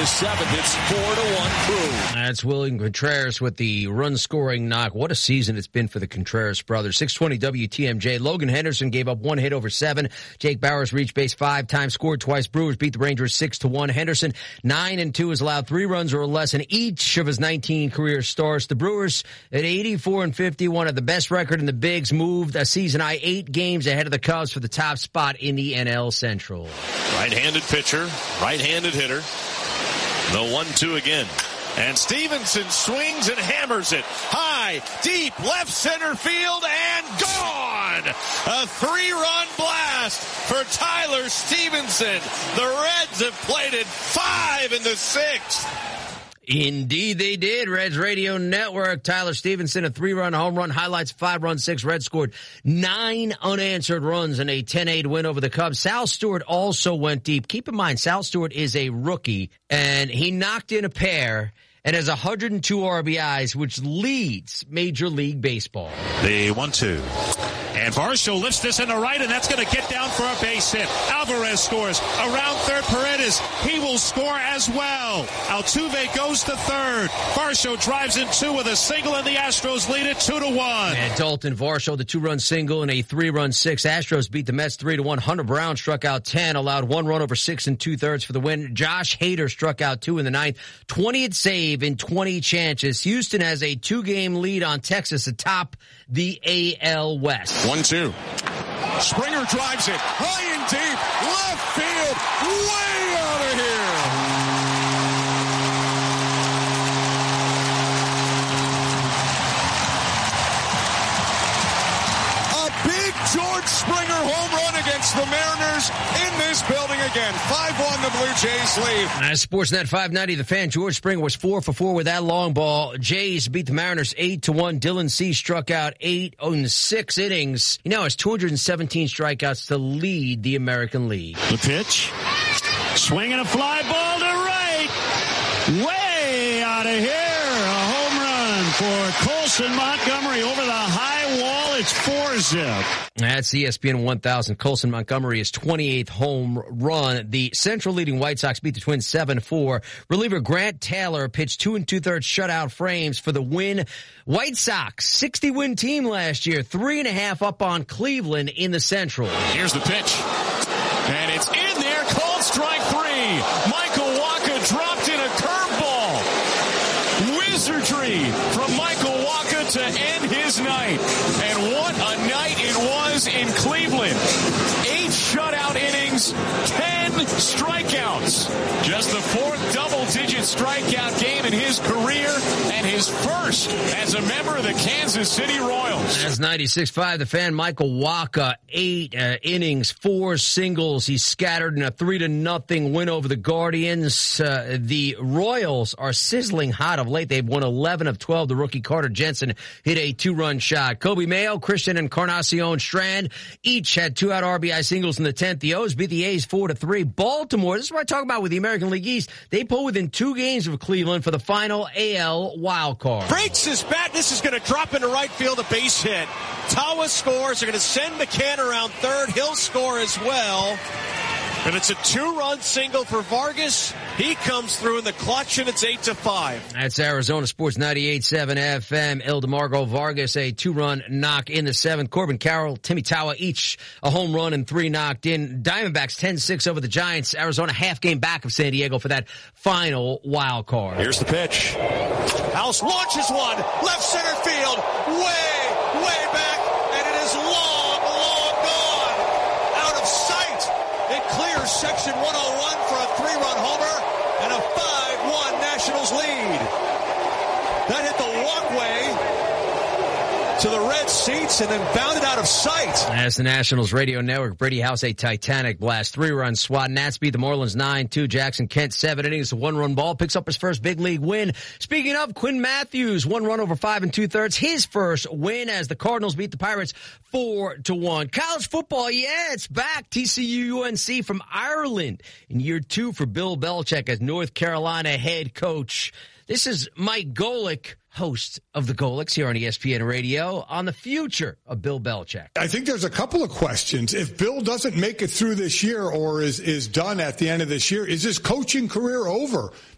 7th. It's 4-1 Crew. That's William Contreras with the run-scoring knock. What a season it's been for the Contreras brothers. 620 WTMJ. Logan Henderson gave up 1 hit over 7. Jake Bowers reached base 5 times, scored twice. Brewers beat the Rangers 6-1. Henderson 9-2 has allowed 3 runs or less in each of his 19 career starts. The Brewers at 84-51 have the best record in the bigs, moved a season high 8 games ahead of the Cubs for the top spot in the NL Central. Right-handed pitcher, right-handed hitter. The 1-2 again. And Stevenson swings and hammers it high, deep, left center field, and gone! A 3-run blast for Tyler Stevenson. The Reds have played it 5 in the 6th. Indeed, they did. Reds Radio Network. Tyler Stevenson, a 3-run home run, highlights 5-run 6. Reds scored 9 unanswered runs in a 10-8 win over the Cubs. Sal Stewart also went deep. Keep in mind, Sal Stewart is a rookie, and he knocked in a pair and has 102 RBIs, which leads Major League Baseball. The 1-2. And Varsho lifts this in the right, and that's going to get down for a base hit. Alvarez scores. Around third, Paredes. He will score as well. Altuve goes to third. Varsho drives in 2 with a single, and the Astros lead it 2-1. And Dalton Varsho, the 2-run single and a 3-run 6. Astros beat the Mets 3-1. Hunter Brown struck out 10, allowed 1 run over 6 2/3 for the win. Josh Hader struck out 2 in the 9th. 20th save in 20 chances. Houston has a 2-game lead on Texas atop the AL West. 1-2. Springer drives it high and deep, left field, way out of here. A big George Springer home run against the Mariners in this building again. 5-1 the Blue Jays lead. As Sportsnet 590, the fan, George Springer was 4 for 4 with that long ball. Jays beat the Mariners 8-1. Dylan Cease struck out 8 in 6 innings. He now has 217 strikeouts to lead the American League. The pitch. Swinging a fly ball to right. Way out of here. A home run for Colson Montgomery over the high wall. It's 4-zip. That's ESPN 1000. Colson Montgomery is 28th home run. The Central leading White Sox beat the Twins 7-4. Reliever Grant Taylor pitched 2 2/3 shutout frames for the win. White Sox, 60-win team last year, 3.5 up on Cleveland in the Central. Here's the pitch. And it's in there, called strike 3. Michael Wacha dropped in a curveball. Wizardry from Michael Wacha to end his night. And what a night it was in Cleveland. 8 shutout innings, 10 strikeouts. Just the 4th double-digit strikeout game in his career and his first as a member of the Kansas City Royals. That's 96.5. The fan, Michael Wacha, 8 innings, 4 singles. He scattered in a 3-0 win over the Guardians. The Royals are sizzling hot of late. They've won 11 of 12. The rookie Carter Jensen hit a 2-run shot. Kobe Mayo, Christian Encarnacion Strand each had 2-out RBI singles in the 10th. The O's beat the A's 4-3. Baltimore, this is what I talk about with the American League East. They pull within 2 games of Cleveland for the final AL wild card. Breaks his bat. This is going to drop into right field, a base hit. Tawa scores. They're going to send McCann around third. He'll score as well. And it's a 2-run single for Vargas. He comes through in the clutch, and it's 8-5. That's Arizona Sports 98.7 FM. Ildemargo Vargas, a 2-run knock in the 7th. Corbin Carroll, Timmy Tawa, each a home run and 3 knocked in. Diamondbacks 10-6 over the Giants. Arizona half game back of San Diego for that final wild card. Here's the pitch. House launches one. Left center field. Way back. And it is long gone. Out of sight. It clears section 101 for a 3-run homer and a 5-1 Nationals lead. That hit the walkway to the red seats and then bounded out of sight. As the Nationals Radio Network, Brady House, a Titanic blast. 3-run swat. Nats beat the Marlins 9-2. Jackson Kent, 7 innings, a 1-run ball. Picks up his first big league win. Speaking of, Quinn Matthews, 1 run over 5 2/3. His first win as the Cardinals beat the Pirates 4-1. College football, yeah, it's back. TCU UNC from Ireland in year 2 for Bill Belichick as North Carolina head coach. This is Mike Golick, host of the Golics here on ESPN Radio, on the future of Bill Belichick. I think there's a couple of questions. If Bill doesn't make it through this year or is done at the end of this year, is his coaching career over?